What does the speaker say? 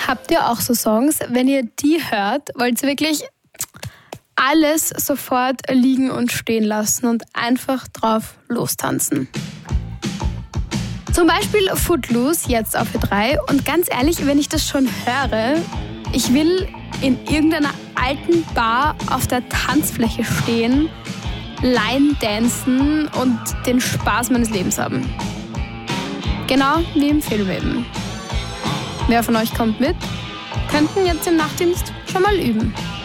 Habt ihr auch so Songs, wenn ihr die hört, wollt ihr wirklich alles sofort liegen und stehen lassen und einfach drauf lostanzen? Zum Beispiel Footloose, jetzt auf Ö3. Und ganz ehrlich, wenn ich das schon höre, ich will in irgendeiner alten Bar auf der Tanzfläche stehen, Line dancen und den Spaß meines Lebens haben. Genau wie im Film eben. Wer von euch kommt mit? Könnten jetzt im Nachtdienst schon mal üben.